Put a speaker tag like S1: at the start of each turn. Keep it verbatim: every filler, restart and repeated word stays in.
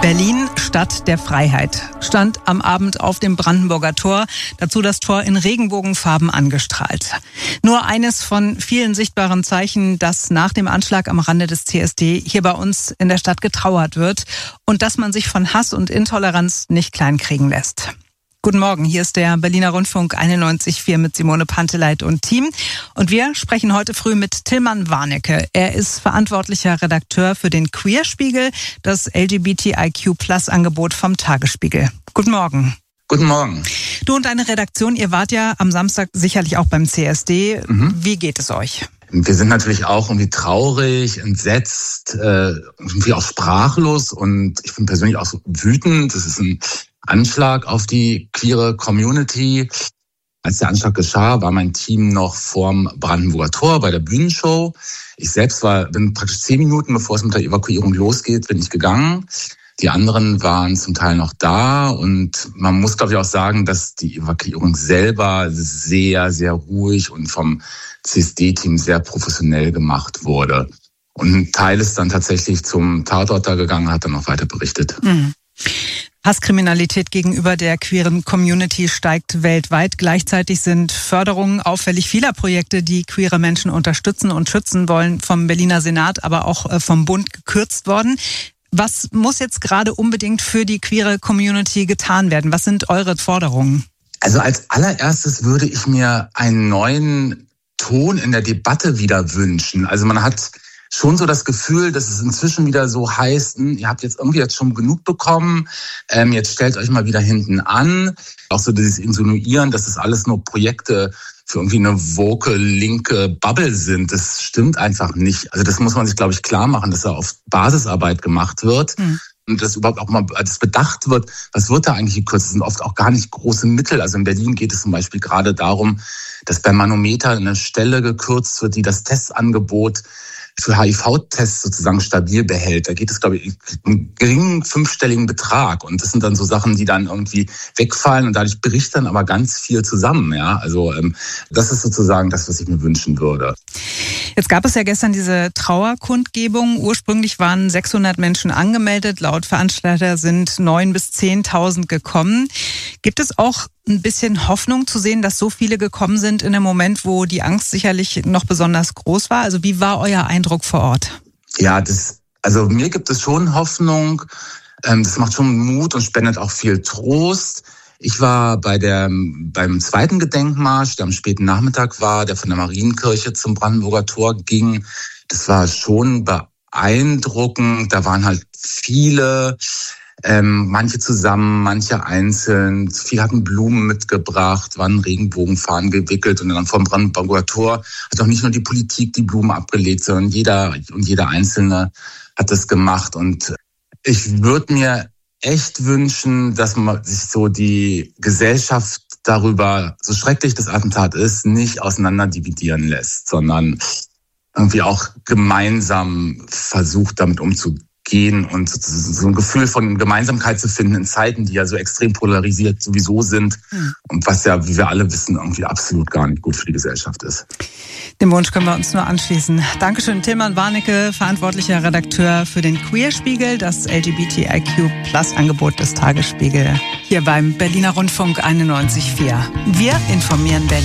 S1: Berlin, Stadt der Freiheit, stand am Abend auf dem Brandenburger Tor, dazu das Tor in Regenbogenfarben angestrahlt. Nur eines von vielen sichtbaren Zeichen, dass nach dem Anschlag am Rande des C S D hier bei uns in der Stadt getrauert wird und dass man sich von Hass und Intoleranz nicht kleinkriegen lässt. Guten Morgen, hier ist der Berliner Rundfunk einundneunzig Komma vier mit Simone Panteleit und Team. Und wir sprechen heute früh mit Tilman Warnecke. Er ist verantwortlicher Redakteur für den Queerspiegel, das L G B T I Q Plus Angebot vom Tagesspiegel. Guten Morgen.
S2: Guten Morgen.
S1: Du und deine Redaktion, ihr wart ja am Samstag sicherlich auch beim C S D. Mhm. Wie geht es euch?
S2: Wir sind natürlich auch irgendwie traurig, entsetzt, äh, irgendwie auch sprachlos und ich bin persönlich auch so wütend. Das ist ein Anschlag auf die queere Community. Als der Anschlag geschah, war mein Team noch vorm Brandenburger Tor bei der Bühnenshow. Ich selbst war, bin praktisch zehn Minuten, bevor es mit der Evakuierung losgeht, bin ich gegangen. Die anderen waren zum Teil noch da und man muss, glaube ich, auch sagen, dass die Evakuierung selber sehr, sehr ruhig und vom C S D-Team sehr professionell gemacht wurde. Und ein Teil ist dann tatsächlich zum Tatort da gegangen, hat dann noch weiter berichtet.
S1: Mhm. Hasskriminalität gegenüber der queeren Community steigt weltweit. Gleichzeitig sind Förderungen auffällig vieler Projekte, die queere Menschen unterstützen und schützen wollen, vom Berliner Senat, aber auch vom Bund gekürzt worden. Was muss jetzt gerade unbedingt für die queere Community getan werden? Was sind eure Forderungen?
S2: Also als allererstes würde ich mir einen neuen Ton in der Debatte wieder wünschen. Also man hat schon so das Gefühl, dass es inzwischen wieder so heißt, ihr habt jetzt irgendwie jetzt schon genug bekommen, ähm, jetzt stellt euch mal wieder hinten an. Auch so dieses Insinuieren, dass es alles nur Projekte für irgendwie eine woke, linke Bubble sind, das stimmt einfach nicht. Also das muss man sich, glaube ich, klar machen, dass da auf Basisarbeit gemacht wird. Mhm. Und dass überhaupt auch mal als bedacht wird, was wird da eigentlich gekürzt? Das sind oft auch gar nicht große Mittel. Also in Berlin geht es zum Beispiel gerade darum, dass beim Manometer eine Stelle gekürzt wird, die das Testangebot für H I V-Tests sozusagen stabil behält. Da geht es, glaube ich, einen geringen fünfstelligen Betrag. Und das sind dann so Sachen, die dann irgendwie wegfallen und dadurch bricht dann aber ganz viel zusammen. Ja, also ähm, das ist sozusagen das, was ich mir wünschen würde.
S1: Jetzt gab es ja gestern diese Trauerkundgebung. Ursprünglich waren sechshundert Menschen angemeldet. Laut Veranstalter sind neuntausend bis zehntausend gekommen. Gibt es auch ein bisschen Hoffnung zu sehen, dass so viele gekommen sind in einem Moment, wo die Angst sicherlich noch besonders groß war? Also wie war euer Eindruck vor Ort?
S2: Ja, das, also mir gibt es schon Hoffnung. Das macht schon Mut und spendet auch viel Trost. Ich war bei der, beim zweiten Gedenkmarsch, der am späten Nachmittag war, der von der Marienkirche zum Brandenburger Tor ging. Das war schon beeindruckend. Da waren halt viele, ähm, manche zusammen, manche einzeln. Viele hatten Blumen mitgebracht, waren Regenbogenfahnen gewickelt und dann vom Brandenburger Tor hat auch nicht nur die Politik die Blumen abgelegt, sondern jeder und jeder Einzelne hat das gemacht. Und ich würde mir echt wünschen, dass man sich so die Gesellschaft darüber, so schrecklich das Attentat ist, nicht auseinander dividieren lässt, sondern irgendwie auch gemeinsam versucht, damit umzugehen und so ein Gefühl von Gemeinsamkeit zu finden in Zeiten, die ja so extrem polarisiert sowieso sind mhm. und was ja, wie wir alle wissen, irgendwie absolut gar nicht gut für die Gesellschaft ist.
S1: Dem Wunsch können wir uns nur anschließen. Dankeschön, Tilman Warnecke, verantwortlicher Redakteur für den Queerspiegel, das L G B T I Q Plus Angebot des Tagesspiegel, hier beim Berliner Rundfunk einundneunzig Komma vier. Wir informieren Berlin.